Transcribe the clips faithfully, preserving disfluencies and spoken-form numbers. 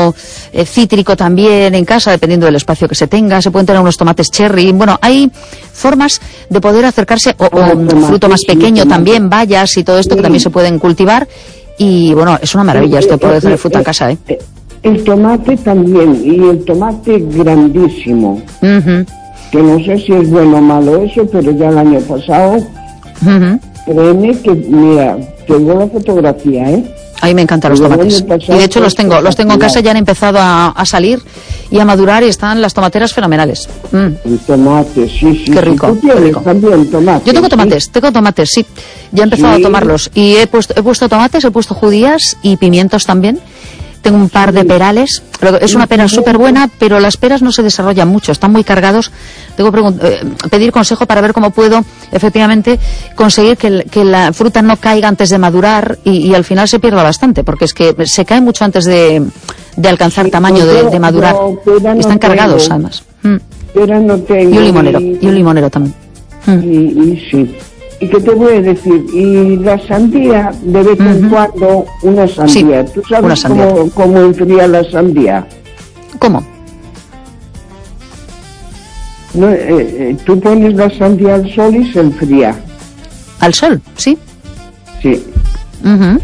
consumo eh, cítrico también en casa, dependiendo del espacio que se tenga. Se pueden tener unos tomates cherry. Bueno, hay formas de poder acercarse, o, o un fruto más pequeño también, bayas y todo esto que también se pueden cultivar. Y bueno, es una maravilla esto de poder tener fruta en casa, ¿eh? El tomate también, y el tomate grandísimo. Uh-huh. Que no sé si es bueno o malo eso, pero ya el año pasado, uh-huh. créeme que, mira, tengo la fotografía, ¿eh? A mí me encantan los tomates. Y de hecho los tengo, los tengo en casa, ya han empezado a, a salir y a madurar y están las tomateras fenomenales. Mm. El tomate, sí, sí. Qué rico. ¿Tú tienes qué rico. también tomates? Yo tengo tomates, ¿sí? tengo tomates, sí. Ya he empezado sí. a tomarlos. Y he puesto, he puesto tomates, he puesto judías y pimientos también. Tengo un par de perales. Es una pera súper buena, pero las peras no se desarrollan mucho, están muy cargados. Tengo que eh, pedir consejo para ver cómo puedo, efectivamente, conseguir que, el, que la fruta no caiga antes de madurar y, y al final se pierda bastante, porque es que se cae mucho antes de, de alcanzar sí, tamaño de, de madurar. No, no están cargados, tengo. además. Mm. Pero no tengo. Y un limonero, y, y un limonero también. Mm. Y, y sí. ¿Y qué te voy a decir? Y la sandía, de vez en uh-huh. cuando, una sandía. Sí, ¿Tú sabes sandía. Cómo, cómo enfría la sandía? ¿Cómo? No, eh, eh, tú pones la sandía al sol y se enfría. ¿Al sol? Sí. Sí. Uh-huh.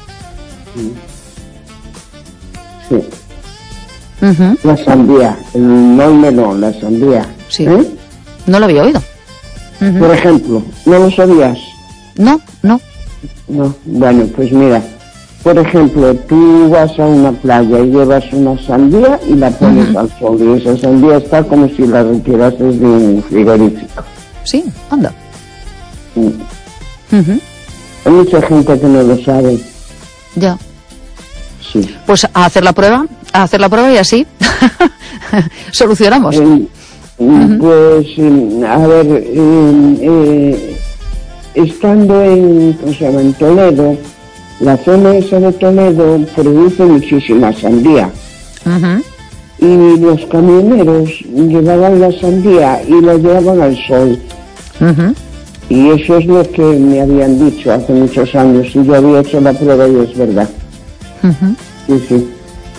Sí. Uh-huh. La sandía, el, no el melón, la sandía. Sí. ¿Eh? No lo había oído. Uh-huh. Por ejemplo, ¿no lo sabías? No, no. No, bueno, pues mira, por ejemplo, tú vas a una playa y llevas una sandía y la pones uh-huh. al sol, y esa sandía está como si la retirases de un frigorífico. Sí, anda. Sí. Uh-huh. Hay mucha gente que no lo sabe. Ya. Sí. Pues a hacer la prueba, a hacer la prueba y así solucionamos. Eh, Uh-huh. Pues, a ver, eh, eh, estando en, ¿cómo se llama? en Toledo, la zona esa de Toledo produce muchísima sandía. Uh-huh. Y los camioneros llevaban la sandía y la llevaban al sol. Uh-huh. Y eso es lo que me habían dicho hace muchos años, y yo había hecho la prueba y es verdad. Uh-huh. Sí, sí.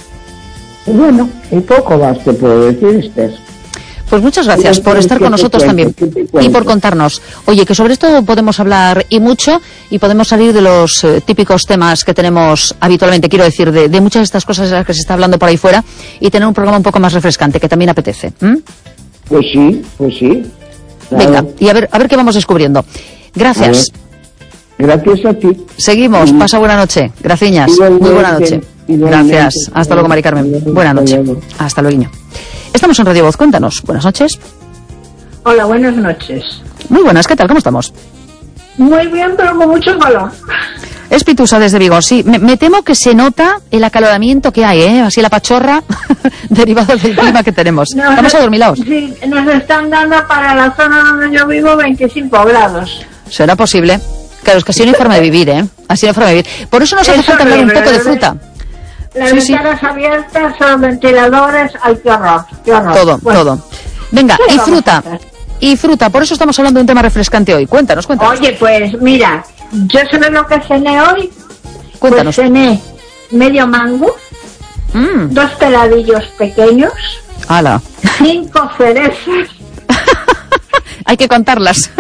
Y bueno, y poco más te puedo decir, Esther. Pues muchas gracias por estar con nosotros también y por contarnos. Oye, que sobre esto podemos hablar y mucho, y podemos salir de los eh, típicos temas que tenemos habitualmente, quiero decir, de, de muchas de estas cosas de las que se está hablando por ahí fuera, y tener un programa un poco más refrescante, que también apetece. ¿Mm? Pues sí, pues sí. Claro. Venga, y a ver, a ver qué vamos descubriendo. Gracias. Gracias a ti. Seguimos. Pasa buena noche. Graciñas. Muy buena noche. Gracias. Hasta luego, Mari Carmen. Buena noche. Hasta luego. Estamos en Radio Voz. Cuéntanos. Buenas noches. Hola, buenas noches. Muy buenas. ¿Qué tal? ¿Cómo estamos? Muy bien, pero con mucho calor. Es Pitusa desde Vigo. Sí, me, me temo que se nota el acaloramiento que hay, ¿eh? Así la pachorra derivada del clima que tenemos. Nos, ¿Estamos adormilados? Sí, nos están dando para la zona donde yo vivo veinticinco grados. ¿Será posible? Claro, es que así no hay forma de vivir, ¿eh? Así no hay forma de vivir. Por eso nos hace falta hablar un poco de fruta. Las sí, ventanas sí. abiertas, son ventiladores, ay, qué horror, qué horror. Todo, bueno. todo. Venga, y fruta, y fruta, por eso estamos hablando de un tema refrescante hoy. Cuéntanos, cuéntanos. Oye, pues mira, yo sé lo que cené hoy. Cuéntanos. Pues cené medio mango, mm. dos peladillos pequeños, ¡hala! Cinco cerezas. Hay que contarlas.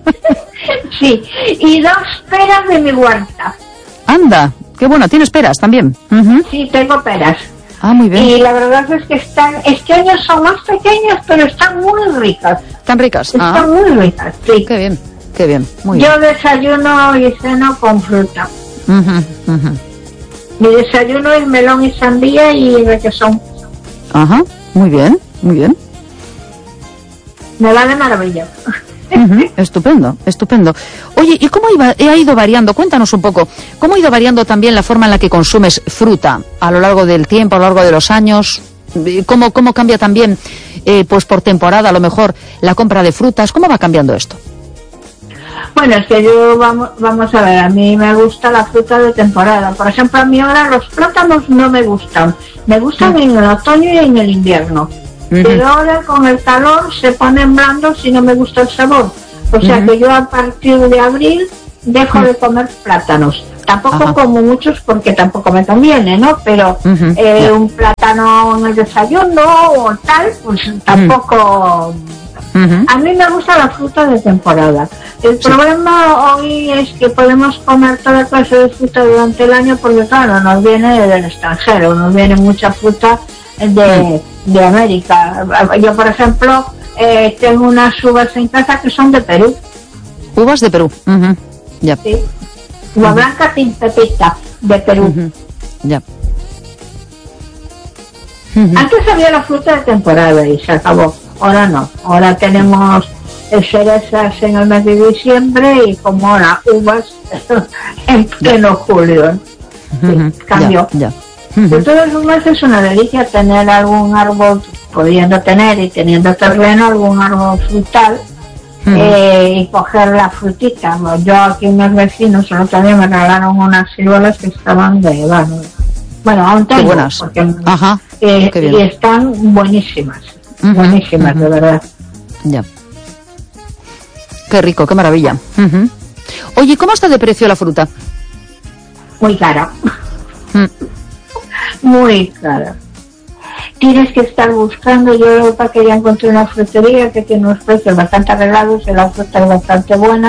Sí, y dos peras de mi huerta. Anda, qué bueno, ¿tienes peras también? Uh-huh. Sí, tengo peras. Ah, muy bien. Y la verdad es que están, este año son más pequeñas, pero están muy ricas. ¿Están ricas? Están ah. muy ricas, sí. Qué bien, qué bien, muy Yo bien. Yo desayuno y ceno con fruta. Uh-huh, uh-huh. Mi desayuno es melón y sandía y requesón. Ajá, muy bien, muy bien. Me va de maravilla. Uh-huh, estupendo, estupendo. Oye, ¿y cómo iba, ha ido variando? Cuéntanos un poco. ¿Cómo ha ido variando también la forma en la que consumes fruta a lo largo del tiempo, a lo largo de los años? ¿Cómo, cómo cambia también, eh, pues por temporada, a lo mejor, la compra de frutas? ¿Cómo va cambiando esto? Bueno, es que yo, vamos, vamos a ver, a mí me gusta la fruta de temporada. Por ejemplo, a mí ahora los plátanos no me gustan. Me gustan uh-huh. en el otoño y en el invierno. Uh-huh. Pero ahora con el calor se ponen blandos y no me gusta el sabor. O sea uh-huh. que yo a partir de abril dejo uh-huh. de comer plátanos. Tampoco Ajá. como muchos porque tampoco me conviene, ¿no? Pero Uh-huh. eh, Yeah. un plátano en el desayuno o tal, pues tampoco... Uh-huh. A mí me gusta la fruta de temporada. El Sí. problema hoy es que podemos comer toda clase de fruta durante el año porque, claro, nos viene del extranjero, nos viene mucha fruta de, de América. Yo, por ejemplo, eh, tengo unas uvas en casa que son de Perú. Uvas de Perú. Uh-huh. Ya. ¿Sí? Uva blanca sin pepita, de Perú. Uh-huh. Ya. Uh-huh. Antes había la fruta de temporada y se acabó. Ahora no. Ahora tenemos cerezas en el mes de diciembre y como ahora uvas en pleno julio. Sí, Uh-huh. cambió. Ya. De Uh-huh. todos los meses es una delicia tener algún árbol, pudiendo tener y teniendo terreno, algún árbol frutal. Uh-huh. Eh, y coger la frutita. Yo aquí unos vecinos el otro día me regalaron unas ciruelas que estaban de bueno, bueno aún tengo, Qué buenas. porque, Ajá. eh, Qué bien. y están buenísimas, Uh-huh. buenísimas Uh-huh. de verdad. Ya. Qué rico, qué maravilla. Uh-huh. Oye, ¿cómo está de precio la fruta? Muy cara, Mm. muy cara. Tienes que estar buscando. Yo para que ya encontré una frutería que tiene unos precios bastante arreglados y la fruta es bastante buena,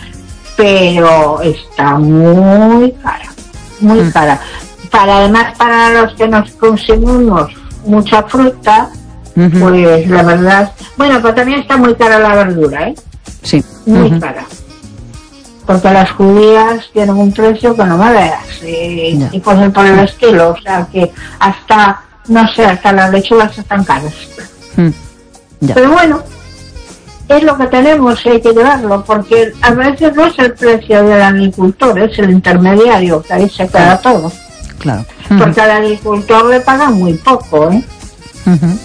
pero está muy cara, muy Mm. cara. Para además para los que nos consumimos mucha fruta, Uh-huh. pues la verdad, bueno, pero también está muy cara la verdura, ¿eh? Sí. Muy Uh-huh. cara. Porque las judías tienen un precio que no me veas, y, Ya. y cosas por el estilo, o sea que hasta, no sé, hasta las lechugas están caras. Mm. Ya. Pero bueno, es lo que tenemos y hay que llevarlo, porque a veces no es el precio del agricultor, es el intermediario, que ahí se queda todo. Claro. Uh-huh. Porque al agricultor le pagan muy poco, ¿eh? Uh-huh.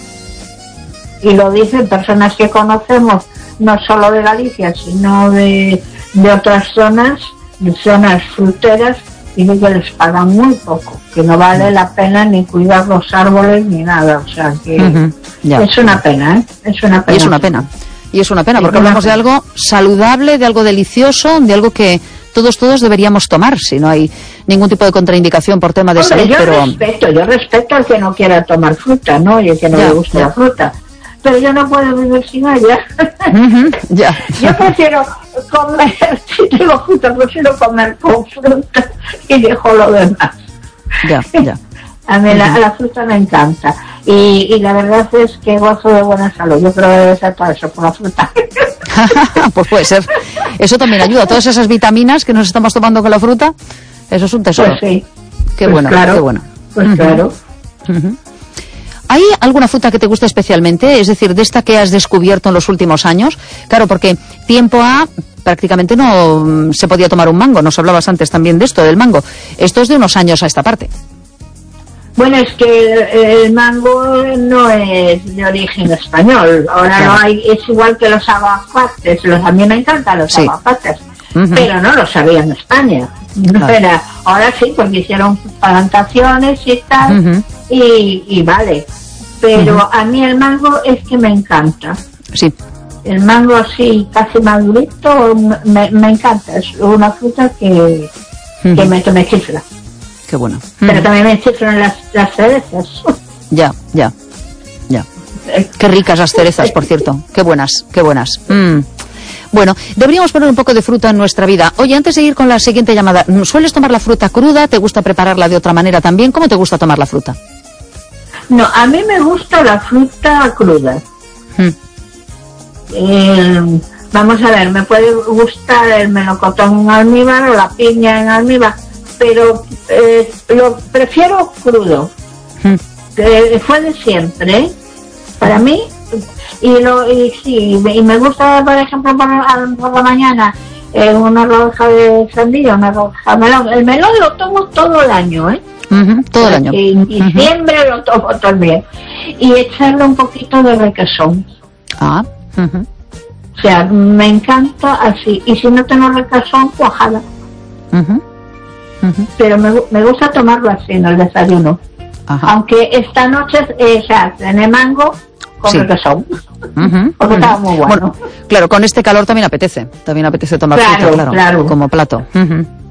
Y lo dicen personas que conocemos, no solo de Galicia, sino de, de otras zonas, de zonas fruteras, y que les pagan muy poco, que no vale la pena ni cuidar los árboles ni nada, o sea que Uh-huh. Ya. es una pena, ¿eh? Es una Y pena. es una pena. Y es una pena, Sí, porque una hablamos de pena. algo saludable, de algo delicioso, de algo que todos, todos deberíamos tomar, si no hay ningún tipo de contraindicación por tema de Hombre, salud, yo pero... respeto, yo respeto al que no quiera tomar fruta, ¿no? Y el que no Ya, le guste ya. la fruta. Pero yo no puedo vivir sin ella. Ujú. Ya. Yo prefiero comer, si tengo fruta, prefiero comer con fruta y dejo lo demás. Ya, ya. A mí la, la fruta me encanta. Y, y la verdad es que gozo de buena salud. Yo creo que debe ser por eso, por la fruta. Pues puede ser. Eso también ayuda. Todas esas vitaminas que nos estamos tomando con la fruta, eso es un tesoro. Pues sí. Qué Pues bueno, claro, qué bueno. Pues Ujú. claro. Ujú. ¿Hay alguna fruta que te guste especialmente? Es decir, de esta que has descubierto en los últimos años. Claro, porque tiempo A prácticamente no mm, se podía tomar un mango. Nos hablabas antes también de esto, del mango. Esto es de unos años a esta parte. Bueno, es que el, el mango no es de origen español. Ahora Claro. no hay, es igual que los aguacates. Los, a mí me encantan los Sí. aguacates, Ujú. pero no los había en España. No Claro. era, ahora sí, porque hicieron plantaciones y tal, Ujú. y, y vale. Pero Ujú. a mí el mango es que me encanta. Sí. El mango así, casi madurito, me, me encanta. Es una fruta que, que, Ujú. me, que me chifla. Qué bueno. Pero Ujú. también me chiflan las, las cerezas. Ya, ya, ya. Eh, Qué ricas las cerezas, por cierto. Qué buenas, qué buenas. Mm. Bueno, deberíamos poner un poco de fruta en nuestra vida. Oye, antes de ir con la siguiente llamada, ¿sueles tomar la fruta cruda? ¿Te gusta prepararla de otra manera también? ¿Cómo te gusta tomar la fruta? No, a mí me gusta la fruta cruda. Mm. Eh, vamos a ver, me puede gustar el melocotón en almíbar o la piña en almíbar, pero eh, lo prefiero crudo. Mm. Eh, fue de siempre, ¿eh? Para mí. Y, lo, y sí, y me gusta, por ejemplo, por, la- por la mañana eh, una rodaja de sandía, una rodaja de melón. El melón lo tomo todo el año, ¿eh? Ujú, todo el año. En diciembre lo tomo también. Y echarle un poquito de requesón. Ah, ujú. O sea, me encanta así. Y si no tengo requesón, cuajada. Ujú. Ujú. Pero me, gu- me gusta tomarlo así en el desayuno. Ajá. Aunque esta noche, eh, o sea, cené mango con Sí. requesón. Ujú, Porque ujú. estaba muy bueno. Claro, con este calor también apetece. También apetece tomar Claro, fruta, claro, claro. como plato. Ujú.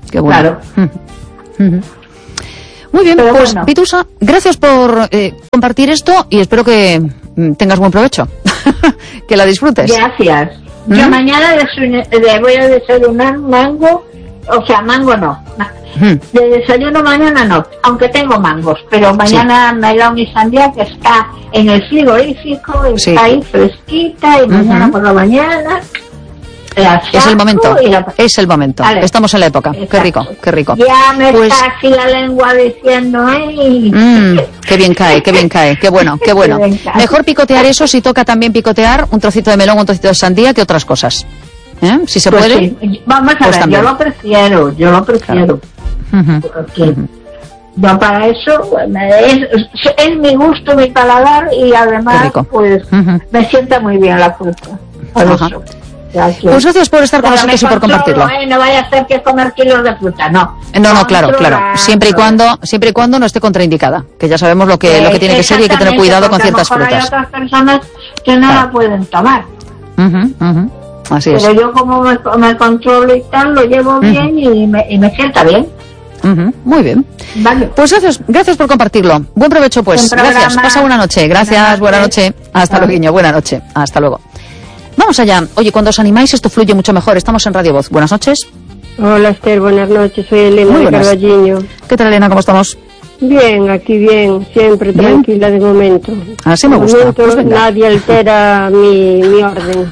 Qué bueno. Claro. Uh-huh. Muy bien, Pero pues bueno. Pitusa, gracias por eh, compartir esto y espero que mm, tengas buen provecho, que la disfrutes. Gracias. ¿Mm? Yo mañana desune- le voy a desayunar mango, o sea, mango no. Mm. De desayuno mañana no, aunque tengo mangos, pero mañana me melón y sandía que está en el frigorífico, y Sí. está ahí fresquita y mañana Ujú. por la mañana. la Es el saco momento, y la- es el momento. Vale. Estamos en la época. Exacto. Qué rico, qué rico. Ya me Pues- está aquí la lengua diciendo, ¡ay! Mm, qué bien cae, qué bien cae, qué bueno, qué bueno. Qué bien cae. Mejor picotear eso si toca también picotear un trocito de melón, un trocito de sandía que otras cosas. ¿Eh? Si se Pues puede. sí. Vamos a pues ver, también. yo lo prefiero, yo lo prefiero. Ujú. Porque yo para eso bueno, es, es mi gusto, mi paladar y Qué además rico. pues Ujú. me sienta muy bien la fruta. Por Ajá. eso. O sea que- Pues gracias por estar con Pero nosotros y me por controlo, compartirlo. ¿eh? No vaya a ser que comer kilos de fruta, no. No, no, claro, claro. Controlando. Siempre y cuando, siempre y cuando no esté contraindicada, que ya sabemos lo que, lo que tiene que ser y hay que tener Exactamente, cuidado con porque a lo ciertas mejor frutas. Hay otras personas que no Claro. la pueden tomar. Ujú, ujú. Así es. Pero yo como me, me controlo y tal, lo llevo bien y me, y me sienta bien. Ujú, muy bien. Vale. Pues gracias, gracias por compartirlo. Buen provecho, pues. Buen programa. Gracias. Pasa buena noche. Gracias, Buenas buena noches. noche. Hasta Vale. luego, buena noche. Hasta luego. Vamos allá. Oye, cuando os animáis esto fluye mucho mejor. Estamos en Radio Voz. Buenas noches. Hola Esther, buenas noches, soy Elena Muy de buenas. Carballiño. ¿Qué tal, Elena? ¿Cómo estamos? Bien, aquí bien, siempre Bien. tranquila de momento. Así me De gusta. momento Pues venga. nadie altera mi, mi orden.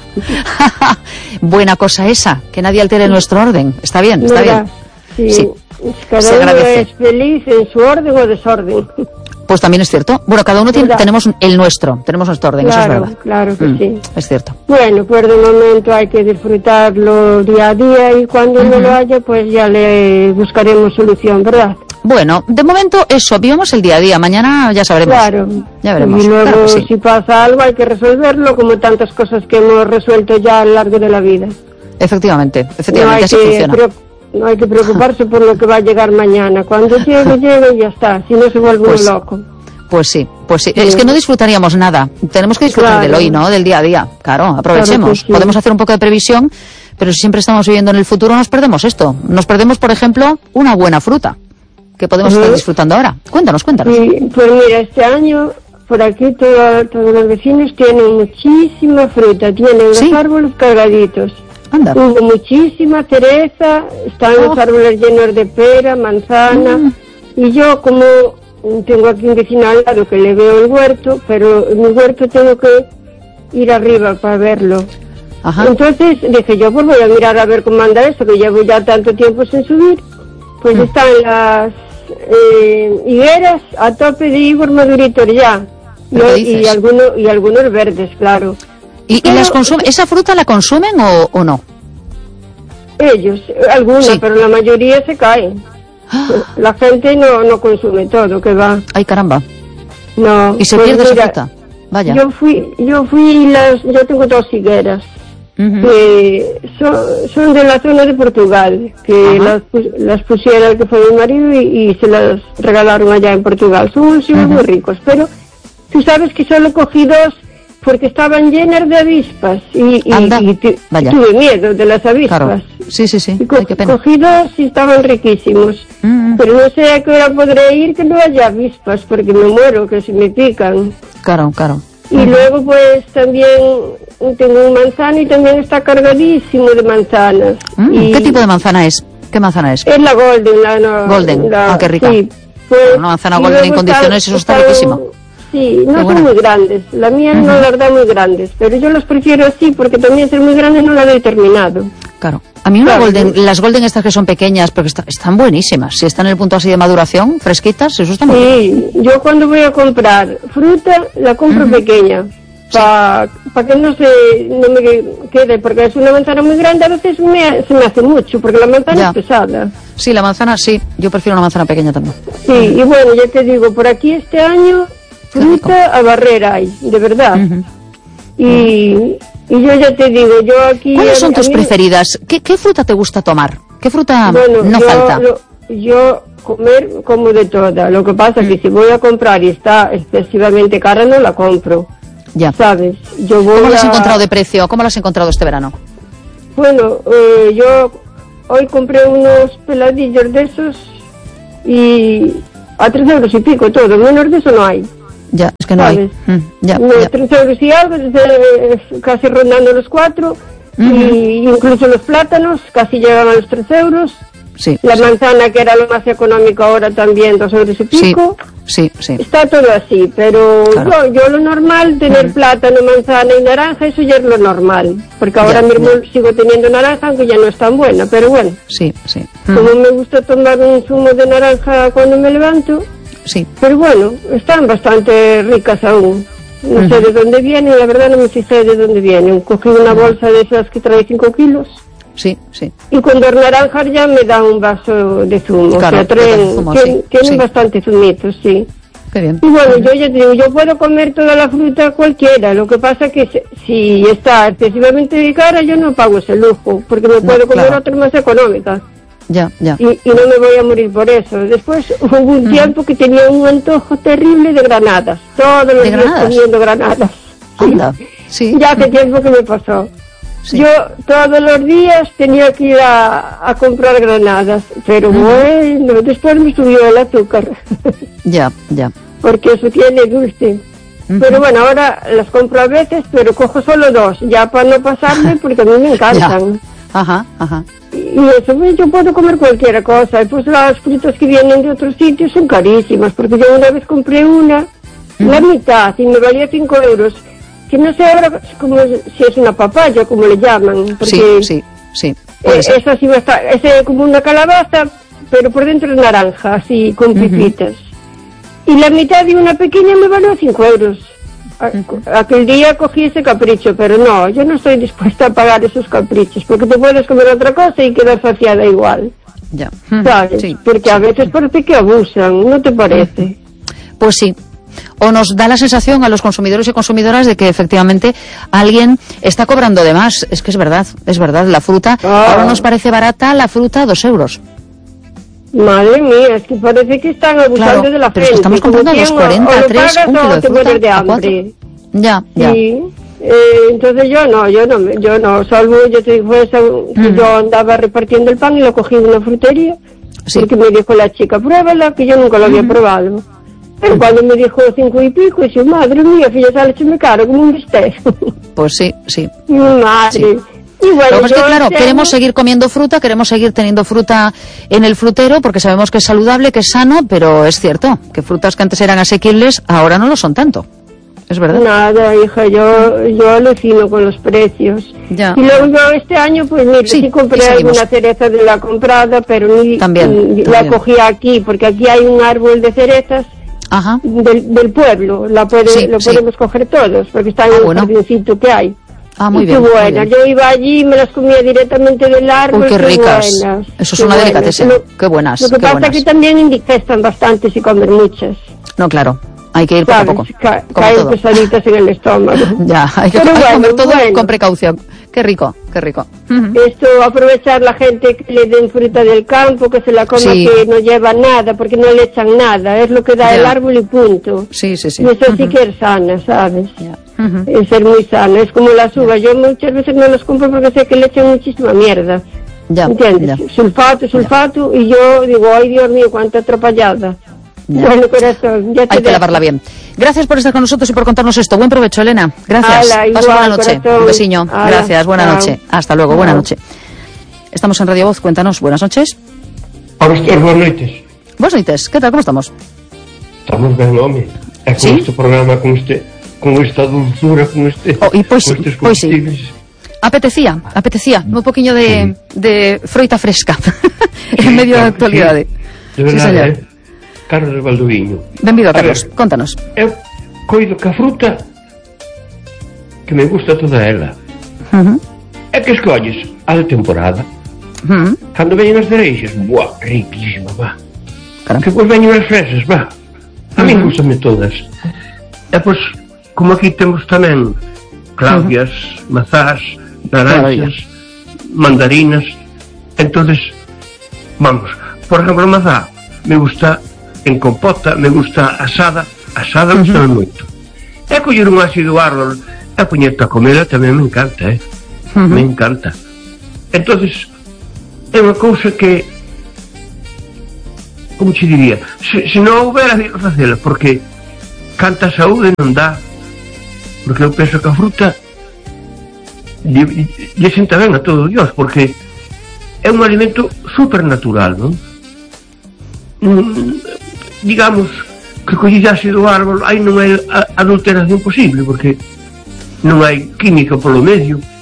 Buena cosa esa, que nadie altere nuestro orden. Está bien, está ¿Verdad? bien. Sí. Sí. Cada Se uno agradece. es feliz en su orden o desorden. Pues también es cierto. Bueno, cada uno tiene, ¿Verdad? tenemos el nuestro, tenemos nuestro orden, eso es Claro, verdad. claro que Mm, sí. Es cierto. Bueno, pues de momento hay que disfrutarlo día a día y cuando no lo haya, pues ya le buscaremos solución, ¿verdad? Bueno, de momento eso, vivamos el día a día. Mañana ya sabremos. Claro. Ya veremos. Y luego, Claro que sí. si pasa algo, hay que resolverlo, como tantas cosas que hemos resuelto ya a lo largo de la vida. Efectivamente, No efectivamente, hay, así que, funciona. preo- no hay que preocuparse por lo que va a llegar mañana. Cuando llegue, llegue y ya está. Si no, se vuelve Pues, uno loco. Pues sí, pues sí. Es que no disfrutaríamos nada. Tenemos que disfrutar Claro. del hoy, ¿no? Del día a día. Claro, aprovechemos. Claro que sí. Podemos hacer un poco de previsión, pero si siempre estamos viviendo en el futuro nos perdemos esto. Nos perdemos, por ejemplo, una buena fruta que podemos Ujú. estar disfrutando ahora. Cuéntanos, cuéntanos. Y, pues mira, este año, por aquí, todo- todos los vecinos tienen muchísima fruta. Tienen Sí. los árboles cargaditos. Anda. Hubo muchísima cereza, están Oh. los árboles llenos de pera, manzana, Mm. y yo como tengo aquí un vecino al lado que le veo el huerto, pero en mi huerto tengo que ir arriba para verlo. Ajá. Entonces dije yo, pues voy a mirar a ver cómo anda eso, que llevo ya tanto tiempo sin subir. Pues Mm. están las eh, higueras a tope de higos maduritos ya, y, ¿Pero qué y, dices? algunos, y algunos verdes, claro. ¿Y, y Pero- las consumen, esa fruta la consumen o, o no? Ellos, alguna, Sí. pero la mayoría se caen. La gente no, no consume todo, que va. Ay, caramba. No. Y se pues pierde esa mira, fruta. Vaya. Yo fui, yo fui las, yo tengo dos higueras Ujú. que son, son de la zona de Portugal, que Ajá. las, pus- las pusiera el que fue mi marido y, y se las regalaron allá en Portugal. Son unos higos muy ricos, pero tú sabes que solo cogí dos porque estaban llenas de avispas y, y, Anda, y tu- vaya. tuve miedo de las avispas. Claro. Sí, sí, sí. Y co- Ay, qué pena. cogí dos y estaban riquísimos. Mm, Pero no sé a qué hora podré ir que no haya avispas, porque me muero, que si me pican. Claro, claro. Y luego pues también tengo un manzano y también está cargadísimo de manzanas. Mm, Y ¿Qué tipo de manzana es? ¿Qué manzana es? es la Golden. La, no, Golden. la- Ah, qué rica. Sí, pues, Una manzana y Golden en luego condiciones, están- eso está están- riquísimo. Sí, no Qué son buena. muy grandes. La mía no las da muy grandes, pero yo las prefiero así porque también ser muy grandes no la doy terminado. Claro. A mí una Claro. golden, las golden estas que son pequeñas, porque está- están buenísimas. Si están en el punto así de maduración, fresquitas, eso está muy bien. Sí, yo cuando voy a comprar fruta la compro pequeña para que no se no me quede, porque es una manzana muy grande, a veces me, se me hace mucho, porque la manzana Ya. es pesada. Sí, la manzana sí. Yo prefiero una manzana pequeña también. Sí, y bueno, ya te digo, por aquí este año Qué rico. fruta a barrer hay, de verdad. Ujú. Y, y yo ya te digo, yo aquí... ¿Cuáles a- son a tus mí- preferidas? ¿Qué, qué fruta te gusta tomar? ¿Qué fruta Bueno, no yo, falta? lo- yo comer como de toda. Lo que pasa es que si voy a comprar y está excesivamente cara, no la compro. Ya. ¿Sabes? Yo voy ¿Cómo lo has a- encontrado de precio? ¿Cómo lo has encontrado este verano? Bueno, eh, yo hoy compré unos peladillos de esos y a tres euros y pico todo, menos de eso no hay. Ya, es que no ¿sabes? hay. Mm, ya, No, ya. Tres euros y algo, desde, casi rondando los cuatro, Ujú. y incluso los plátanos casi llegaban a los tres euros. Sí, La sí, manzana, que era lo más económico, ahora también dos euros y sí, pico. sí, sí. Está todo así, pero Claro. yo, yo lo normal, tener plátano, manzana y naranja, eso ya es lo normal. Porque ahora Ya, mismo ya. sigo teniendo naranja, aunque ya no es tan buena, pero bueno. Sí, sí. Mm, Como me gusta tomar un zumo de naranja cuando me levanto, sí. pero bueno, están bastante ricas aún. No sé de dónde vienen, la verdad no me fijé de dónde vienen. Cogí una bolsa de esas que trae cinco kilos. Sí, sí. Y con dos naranjas ya me da un vaso de zumo. Claro, o sea, traen, de zumo, tienen, sí, tienen sí. bastante zumitos, sí. Qué bien. Y bueno, yo ya te digo, yo puedo comer toda la fruta cualquiera. Lo que pasa que se- si está excesivamente cara, yo no pago ese lujo, porque me No, puedo comer claro. otra más económica. Ya, ya. Y, y no me voy a morir por eso. Después hubo un tiempo que tenía un antojo terrible de granadas. Todos los ¿De días granadas? comiendo granadas. Anda. Sí. Ya hace tiempo que me pasó. Sí. Yo todos los días tenía que ir a, a comprar granadas, pero bueno, después me subió el azúcar, Ya, ya. porque eso tiene dulce. Ujú. Pero bueno, ahora las compro a veces, pero cojo solo dos, ya para no pasarme, porque a mí me encantan. Ajá, ajá. Y eso, pues, yo puedo comer cualquier cosa. Y pues las frutas que vienen de otros sitios son carísimas, porque yo una vez compré una, la mitad, y me valía cinco euros. Que no sé ahora como si es una papaya, como le llaman. Porque Sí, sí, sí. eh, Puede ser. esa sí va a estar, es como una calabaza, pero por dentro es naranja, así, con pipitas. Y la mitad de una pequeña me valió cinco euros. A- Aquel día cogí ese capricho, pero no, yo no estoy dispuesta a pagar esos caprichos, porque te puedes comer otra cosa y quedar saciada igual, Ya. ¿sabes? Sí. Porque a veces parece que abusan, ¿no te parece? Pues sí. O nos da la sensación a los consumidores y consumidoras de que efectivamente alguien está cobrando de más. Es que es verdad, es verdad. La fruta, Ah. ahora nos parece barata la fruta, dos euros. Madre mía, es que parece que están abusando Claro, de la pero es que gente. estamos como comprando a quien dos cuarenta, o lo tres, pagas un kilo o de te fruta, mueres de a cuatro. hambre. Ya, ya. Sí, eh, entonces yo no, yo no, me- yo no, salvo yo te digo eso, que yo andaba repartiendo el pan y lo cogí de una frutería, Sí. porque me dijo la chica, pruébala, que yo nunca lo había probado. Pero cuando me dijo cinco y pico, dije, madre mía, que ya sale me caro como un bistec. Pues sí, sí. Madre. Sí. Y bueno, Lo que pasa es que, yo claro, este queremos año- seguir comiendo fruta, queremos seguir teniendo fruta en el frutero, porque sabemos que es saludable, que es sano, pero es cierto que frutas que antes eran asequibles, ahora no lo son tanto. Es verdad. Nada, hija, yo, yo alucino con los precios. Ya. Y luego yo este año, pues mira, Sí, sí, compré y seguimos. alguna cereza de la comprada, pero ni, También, ni la también. cogí aquí, porque aquí hay un árbol de cerezas Ajá. del, del pueblo, la puede, Sí, lo sí. podemos coger todos, porque está en Ah, un bueno. jardincito que hay. Ah, muy Y bien. qué muy buenas, bien. yo iba allí y me las comía directamente del árbol. Uy, qué ricas. buenas, Eso es qué una buenas. delicatessen. Lo- Qué buenas, Lo que qué pasa buenas. es que también indigestan bastante si comen muchas. No, claro. Hay que ir poco a ¿Sabes? poco. Ca- Como caen todo. pesaditas en el estómago. Ya, hay que, Pero hay que bueno, comer todo bueno. con precaución. Qué rico, qué rico. Ujú. Esto, aprovechar la gente que le den fruta del campo, que se la coma, Sí. que no lleva nada, porque no le echan nada, es lo que da Ya. el árbol y punto. Sí, sí, sí. Y eso sí Ujú. que es sana, ¿sabes? Ya. Ujú. Es ser muy sana, es como las uvas. Yo muchas veces no las compro porque sé que le echan muchísima mierda. Ya, ¿Entiendes? ya. Sulfato, sulfato, y yo digo, ay Dios mío, cuánta atropellada. Ya. Bueno, corazón, ya te Hay que dejo. lavarla bien. Gracias por estar con nosotros y por contarnos esto. Buen provecho, Elena. Gracias. Ala, Pasa igual, buena noche. corazón. Un besiño. Ala, Gracias. Buena chao. noche. Hasta luego. Buena Chao. noche. Estamos en Radio Voz. Cuéntanos. Buenas noches. Ora, Esther, boas noites. Buenas noites. ¿Qué tal? ¿Cómo estamos? Estamos ben, home. E con Sí? este programa, con este con esta dulzura, con este Oh, e pois con sí, estes pois sí. comestibles. Apetecía, apetecía. Un poquinho de, de froita fresca en medio da Claro que actualidade. sí. De Sí, verdade, señor. eh? Carlos de Valdoviño. Benvido, A Carlos. ver. Contanos. Eu coido que a fruta que me gusta toda ela Ujú. é que escolles a de temporada. Ujú. Cando veñen as cereixas, buah, riquísima, va. Caramba. Que pois veñen as fresas, va. A mí gustame todas. E pois, como aquí temos tamén claudias, mazás, naranxas, mandarinas, entonces, vamos, por exemplo, a mazá me gusta en compota, me gusta asada, asada uh -huh. gusta moito. E coller un ácido árbol e poñerte a comela tamén me encanta, eh? Uh -huh. Me encanta. Entonces, é unha cousa que, como che diría, se, se non houbera que facela, porque canta saúde non dá, porque eu penso que a fruta lle, lle senta ben a todo Dios, porque é un alimento supernatural, non? Mm, digamos que collillase do árbol aí non hai adulteración posible, porque non hai química polo medio,